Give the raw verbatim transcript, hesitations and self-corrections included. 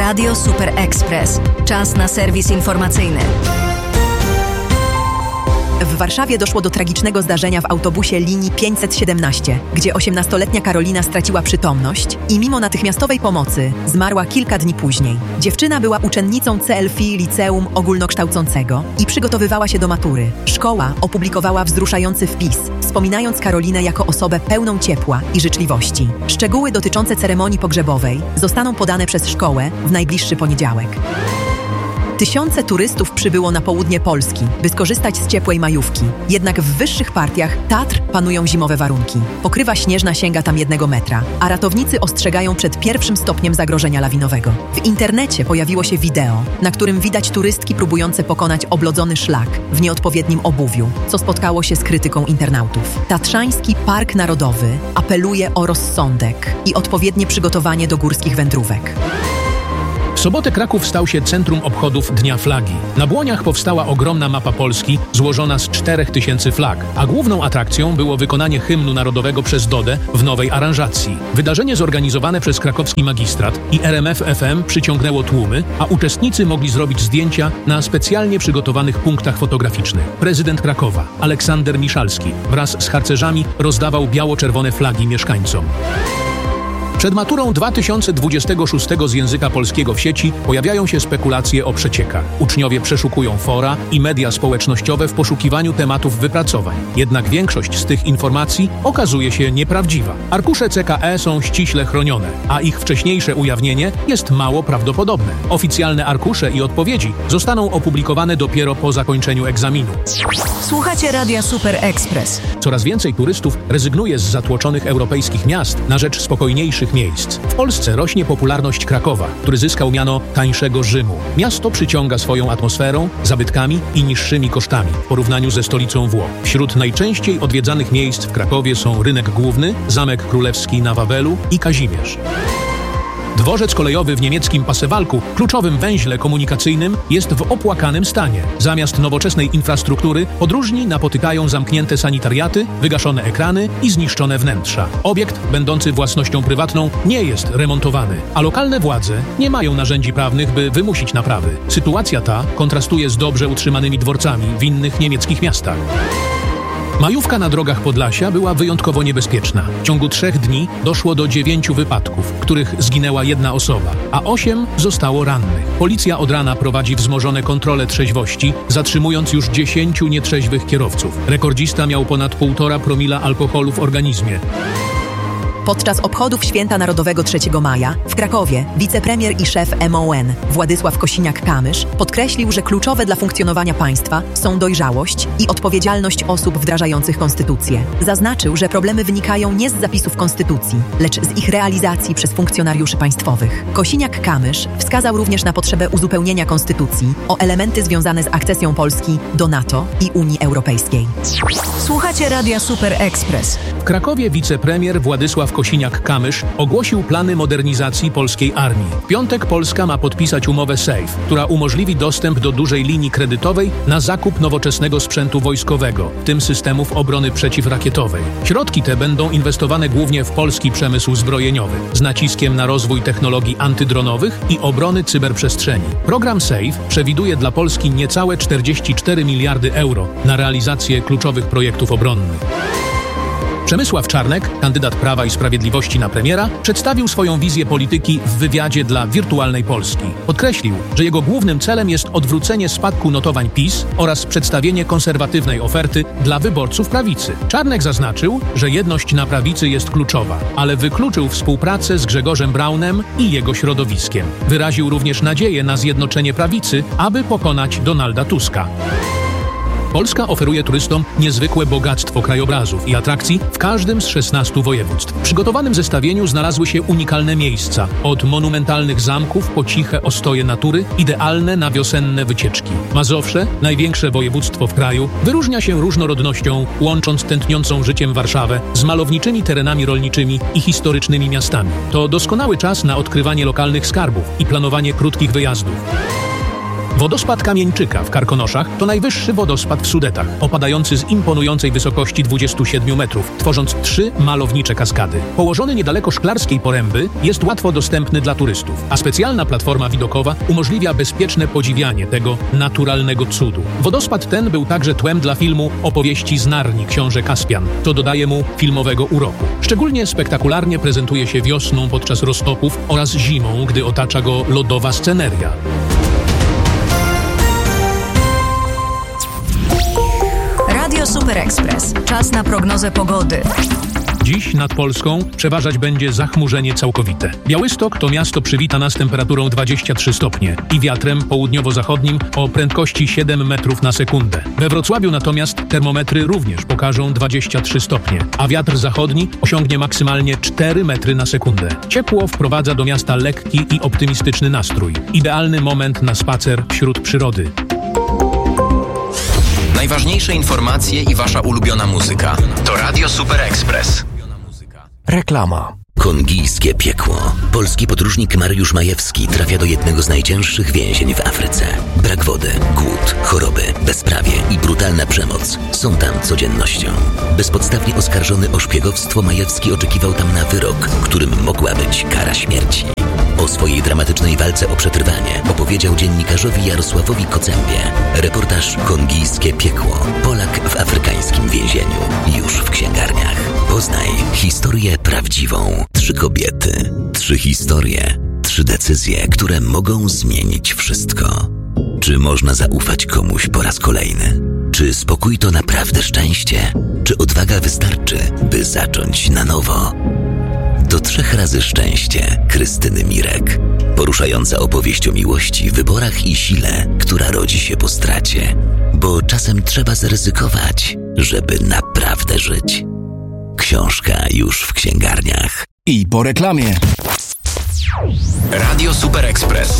Radio Super Express. Czas na serwis informacyjny. W Warszawie doszło do tragicznego zdarzenia w autobusie linii pięćset siedemnaście, gdzie osiemnastoletnia Karolina straciła przytomność i mimo natychmiastowej pomocy zmarła kilka dni później. Dziewczyna była uczennicą C L F I Liceum Ogólnokształcącego i przygotowywała się do matury. Szkoła opublikowała wzruszający wpis, wspominając Karolinę jako osobę pełną ciepła i życzliwości. Szczegóły dotyczące ceremonii pogrzebowej zostaną podane przez szkołę w najbliższy poniedziałek. Tysiące turystów przybyło na południe Polski, by skorzystać z ciepłej majówki. Jednak w wyższych partiach Tatr panują zimowe warunki. Pokrywa śnieżna sięga tam jednego metra, a ratownicy ostrzegają przed pierwszym stopniem zagrożenia lawinowego. W internecie pojawiło się wideo, na którym widać turystki próbujące pokonać oblodzony szlak w nieodpowiednim obuwiu, co spotkało się z krytyką internautów. Tatrzański Park Narodowy apeluje o rozsądek i odpowiednie przygotowanie do górskich wędrówek. W sobotę Kraków stał się centrum obchodów Dnia Flagi. Na Błoniach powstała ogromna mapa Polski złożona z czterech tysięcy flag, a główną atrakcją było wykonanie hymnu narodowego przez Dodę w nowej aranżacji. Wydarzenie zorganizowane przez krakowski magistrat i R M F F M przyciągnęło tłumy, a uczestnicy mogli zrobić zdjęcia na specjalnie przygotowanych punktach fotograficznych. Prezydent Krakowa, Aleksander Miszalski, wraz z harcerzami rozdawał biało-czerwone flagi mieszkańcom. Przed maturą dwa tysiące dwudziestego szóstego z języka polskiego w sieci pojawiają się spekulacje o przeciekach. Uczniowie przeszukują fora i media społecznościowe w poszukiwaniu tematów wypracowań. Jednak większość z tych informacji okazuje się nieprawdziwa. Arkusze C K E są ściśle chronione, a ich wcześniejsze ujawnienie jest mało prawdopodobne. Oficjalne arkusze i odpowiedzi zostaną opublikowane dopiero po zakończeniu egzaminu. Słuchacie Radia Super Express. Coraz więcej turystów rezygnuje z zatłoczonych europejskich miast na rzecz spokojniejszych miejsc. W Polsce rośnie popularność Krakowa, który zyskał miano tańszego Rzymu. Miasto przyciąga swoją atmosferą, zabytkami i niższymi kosztami w porównaniu ze stolicą Włoch. Wśród najczęściej odwiedzanych miejsc w Krakowie są Rynek Główny, Zamek Królewski na Wawelu i Kazimierz. Dworzec kolejowy w niemieckim Pasewalku, kluczowym węźle komunikacyjnym, jest w opłakanym stanie. Zamiast nowoczesnej infrastruktury podróżni napotykają zamknięte sanitariaty, wygaszone ekrany i zniszczone wnętrza. Obiekt, będący własnością prywatną, nie jest remontowany, a lokalne władze nie mają narzędzi prawnych, by wymusić naprawy. Sytuacja ta kontrastuje z dobrze utrzymanymi dworcami w innych niemieckich miastach. Majówka na drogach Podlasia była wyjątkowo niebezpieczna. W ciągu trzech dni doszło do dziewięciu wypadków, w których zginęła jedna osoba, a osiem zostało rannych. Policja od rana prowadzi wzmożone kontrole trzeźwości, zatrzymując już dziesięciu nietrzeźwych kierowców. Rekordzista miał ponad półtora promila alkoholu w organizmie. Podczas obchodów Święta Narodowego trzeciego maja w Krakowie wicepremier i szef M O N Władysław Kosiniak-Kamysz podkreślił, że kluczowe dla funkcjonowania państwa są dojrzałość i odpowiedzialność osób wdrażających konstytucję. Zaznaczył, że problemy wynikają nie z zapisów konstytucji, lecz z ich realizacji przez funkcjonariuszy państwowych. Kosiniak-Kamysz wskazał również na potrzebę uzupełnienia konstytucji o elementy związane z akcesją Polski do NATO i Unii Europejskiej. Słuchacie Radia Super Express. W Krakowie wicepremier Władysław Kosiniak-Kamysz ogłosił plany modernizacji polskiej armii. W piątek Polska ma podpisać umowę SAFE, która umożliwi dostęp do dużej linii kredytowej na zakup nowoczesnego sprzętu wojskowego, w tym systemów obrony przeciwrakietowej. Środki te będą inwestowane głównie w polski przemysł zbrojeniowy, z naciskiem na rozwój technologii antydronowych i obrony cyberprzestrzeni. Program SAFE przewiduje dla Polski niecałe czterdzieści cztery miliardy euro na realizację kluczowych projektów obronnych. Przemysław Czarnek, kandydat Prawa i Sprawiedliwości na premiera, przedstawił swoją wizję polityki w wywiadzie dla Wirtualnej Polski. Podkreślił, że jego głównym celem jest odwrócenie spadku notowań PiS oraz przedstawienie konserwatywnej oferty dla wyborców prawicy. Czarnek zaznaczył, że jedność na prawicy jest kluczowa, ale wykluczył współpracę z Grzegorzem Braunem i jego środowiskiem. Wyraził również nadzieję na zjednoczenie prawicy, aby pokonać Donalda Tuska. Polska oferuje turystom niezwykłe bogactwo krajobrazów i atrakcji w każdym z szesnastu województw. W przygotowanym zestawieniu znalazły się unikalne miejsca, od monumentalnych zamków po ciche ostoje natury, idealne na wiosenne wycieczki. Mazowsze, największe województwo w kraju, wyróżnia się różnorodnością, łącząc tętniącą życiem Warszawę z malowniczymi terenami rolniczymi i historycznymi miastami. To doskonały czas na odkrywanie lokalnych skarbów i planowanie krótkich wyjazdów. Wodospad Kamieńczyka w Karkonoszach to najwyższy wodospad w Sudetach, opadający z imponującej wysokości dwudziestu siedmiu metrów, tworząc trzy malownicze kaskady. Położony niedaleko Szklarskiej Poręby, jest łatwo dostępny dla turystów, a specjalna platforma widokowa umożliwia bezpieczne podziwianie tego naturalnego cudu. Wodospad ten był także tłem dla filmu Opowieści z Narni Książę Kaspian, co dodaje mu filmowego uroku. Szczególnie spektakularnie prezentuje się wiosną podczas roztopów oraz zimą, gdy otacza go lodowa sceneria. Radio Super Express. Czas na prognozę pogody. Dziś nad Polską przeważać będzie zachmurzenie całkowite. Białystok to miasto przywita nas temperaturą dwadzieścia trzy stopnie i wiatrem południowo-zachodnim o prędkości siedem metrów na sekundę. We Wrocławiu natomiast termometry również pokażą dwadzieścia trzy stopnie, a wiatr zachodni osiągnie maksymalnie cztery metry na sekundę. Ciepło wprowadza do miasta lekki i optymistyczny nastrój. Idealny moment na spacer wśród przyrody. Najważniejsze informacje i wasza ulubiona muzyka. To Radio Super Express. Reklama. Kongijskie piekło. Polski podróżnik Mariusz Majewski trafia do jednego z najcięższych więzień w Afryce. Brak wody, głód, choroby, bezprawie i brutalna przemoc są tam codziennością. Bezpodstawnie oskarżony o szpiegowstwo, Majewski oczekiwał tam na wyrok, którym mogła być kara śmierci. O swojej dramatycznej walce o przetrwanie opowiedział dziennikarzowi Jarosławowi Kocębie. Reportaż Kongijskie piekło. Polak w afrykańskim więzieniu. Już w księgarniach. Poznaj historię prawdziwą. Trzy kobiety, trzy historie, trzy decyzje, które mogą zmienić wszystko. Czy można zaufać komuś po raz kolejny? Czy spokój to naprawdę szczęście? Czy odwaga wystarczy, by zacząć na nowo? Do trzech razy szczęście Krystyny Mirek. Poruszająca opowieść o miłości, wyborach i sile, która rodzi się po stracie. Bo czasem trzeba zaryzykować, żeby naprawdę żyć. Książka już w księgarniach. I po reklamie. Radio Super Express.